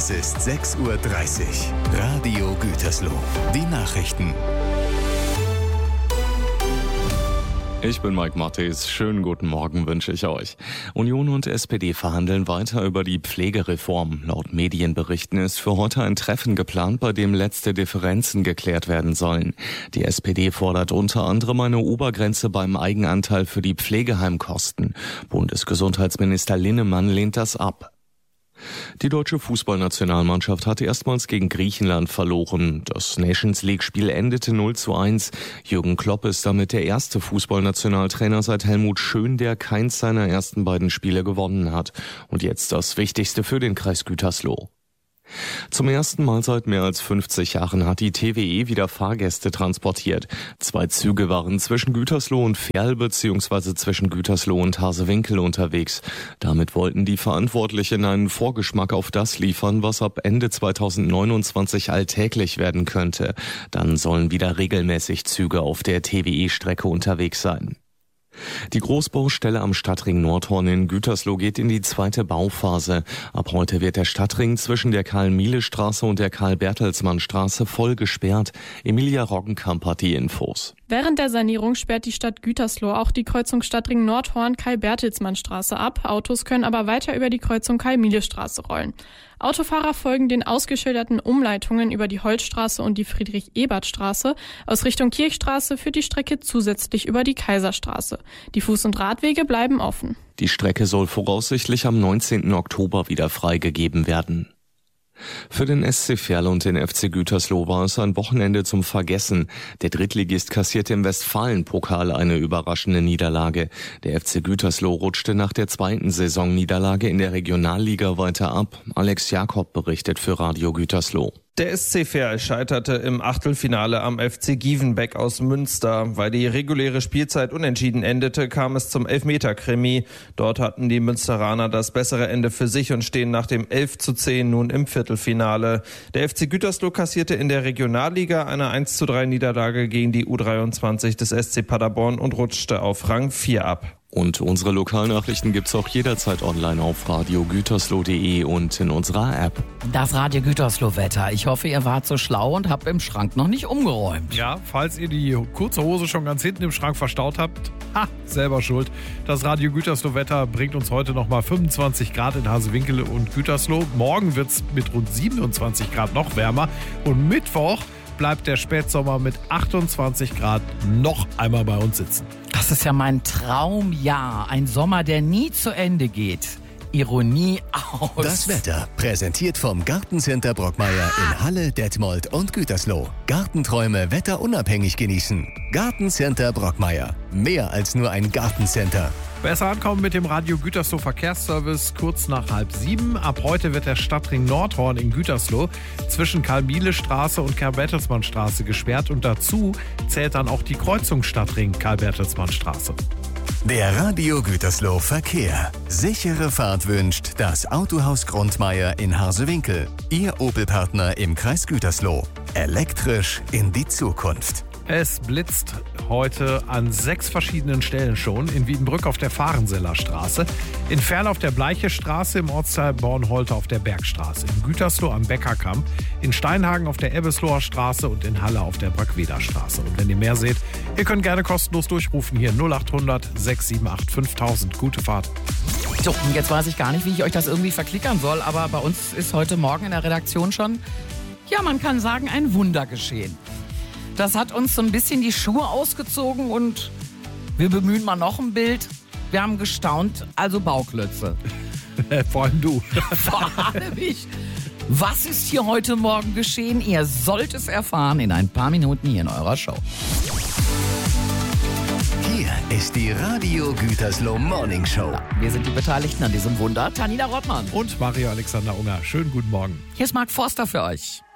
Es ist 6:30 Uhr. Radio Gütersloh. Die Nachrichten. Ich bin Mike Mattes. Schönen guten Morgen wünsche ich euch. Union und SPD verhandeln weiter über die Pflegereform. Laut Medienberichten ist für heute ein Treffen geplant, bei dem letzte Differenzen geklärt werden sollen. Die SPD fordert unter anderem eine Obergrenze beim Eigenanteil für die Pflegeheimkosten. Bundesgesundheitsminister Linnemann lehnt das ab. Die deutsche Fußballnationalmannschaft hat erstmals gegen Griechenland verloren. Das Nations-League-Spiel endete 0:1. Jürgen Klopp ist damit der erste Fußballnationaltrainer seit Helmut Schön, der keins seiner ersten beiden Spiele gewonnen hat. Und jetzt das Wichtigste für den Kreis Gütersloh. Zum ersten Mal seit mehr als 50 Jahren hat die TWE wieder Fahrgäste transportiert. 2 Züge waren zwischen Gütersloh und Verl bzw. zwischen Gütersloh und Harsewinkel unterwegs. Damit wollten die Verantwortlichen einen Vorgeschmack auf das liefern, was ab Ende 2029 alltäglich werden könnte. Dann sollen wieder regelmäßig Züge auf der TWE-Strecke unterwegs sein. Die Großbaustelle am Stadtring Nordhorn in Gütersloh geht in die zweite Bauphase. Ab heute wird der Stadtring zwischen der Karl-Miele-Straße und der Karl-Bertelsmann-Straße voll gesperrt. Emilia Roggenkamp hat die Infos. Während der Sanierung sperrt die Stadt Gütersloh auch die Kreuzung Stadtring Nordhorn Karl-Bertelsmann-Straße ab. Autos können aber weiter über die Kreuzung Karl-Miele-Straße rollen. Autofahrer folgen den ausgeschilderten Umleitungen über die Holzstraße und die Friedrich-Ebert-Straße. Aus Richtung Kirchstraße führt die Strecke zusätzlich über die Kaiserstraße. Die Fuß- und Radwege bleiben offen. Die Strecke soll voraussichtlich am 19. Oktober wieder freigegeben werden. Für den SC Verl und den FC Gütersloh war es ein Wochenende zum Vergessen. Der Drittligist kassierte im Westfalen-Pokal eine überraschende Niederlage. Der FC Gütersloh rutschte nach der zweiten Saisonniederlage in der Regionalliga weiter ab. Alex Jakob berichtet für Radio Gütersloh. Der SC Verl scheiterte im Achtelfinale am FC Gievenbeck aus Münster. Weil die reguläre Spielzeit unentschieden endete, kam es zum Elfmeter-Krimi. Dort hatten die Münsteraner das bessere Ende für sich und stehen nach dem 11:10 nun im Viertelfinale. Der FC Gütersloh kassierte in der Regionalliga eine 1:3 Niederlage gegen die U23 des SC Paderborn und rutschte auf Rang 4 ab. Und unsere Lokalnachrichten gibt's auch jederzeit online auf radiogütersloh.de und in unserer App. Das Radio Gütersloh-Wetter. Ich hoffe, ihr wart so schlau und habt im Schrank noch nicht umgeräumt. Ja, falls ihr die kurze Hose schon ganz hinten im Schrank verstaut habt, selber schuld. Das Radio Gütersloh-Wetter bringt uns heute nochmal 25 Grad in Harsewinkel und Gütersloh. Morgen wird's mit rund 27 Grad noch wärmer. Und Mittwoch bleibt der Spätsommer mit 28 Grad noch einmal bei uns sitzen. Das ist ja mein Traumjahr. Ein Sommer, der nie zu Ende geht. Ironie aus. Das Wetter präsentiert vom Gartencenter Brockmeier in Halle, Detmold und Gütersloh. Gartenträume wetterunabhängig genießen. Gartencenter Brockmeier. Mehr als nur ein Gartencenter. Besser ankommen mit dem Radio Gütersloh Verkehrsservice kurz nach 6:30. Ab heute wird der Stadtring Nordhorn in Gütersloh zwischen Karl-Miele-Straße und Karl-Bertelsmann-Straße gesperrt und dazu zählt dann auch die Kreuzung Stadtring Karl-Bertelsmann-Straße. Der Radio Gütersloh Verkehr. Sichere Fahrt wünscht das Autohaus Grundmeier in Harsewinkel. Ihr Opel-Partner im Kreis Gütersloh. Elektrisch in die Zukunft. Es blitzt heute an 6 verschiedenen Stellen schon. In Wiedenbrück auf der Fahrenseller Straße, in Verl auf der Bleiche Straße, im Ortsteil Bornholte auf der Bergstraße, in Gütersloh am Beckerkamp, in Steinhagen auf der Ebbesloher Straße und in Halle auf der Brackweder Straße. Und wenn ihr mehr seht, ihr könnt gerne kostenlos durchrufen hier 0800 678 5000. Gute Fahrt. So, und jetzt weiß ich gar nicht, wie ich euch das irgendwie verklickern soll, aber bei uns ist heute Morgen in der Redaktion schon, ja, man kann sagen, ein Wunder geschehen. Das hat uns so ein bisschen die Schuhe ausgezogen und wir bemühen mal noch ein Bild. Wir haben gestaunt, also Bauklötze. Vor allem du. Vor allem ich. Was ist hier heute Morgen geschehen? Ihr sollt es erfahren in ein paar Minuten hier in eurer Show. Hier ist die Radio Gütersloh Morning Show. Wir sind die Beteiligten an diesem Wunder. Tanina Rottmann. Und Mario Alexander Unger. Schönen guten Morgen. Hier ist Marc Forster für euch.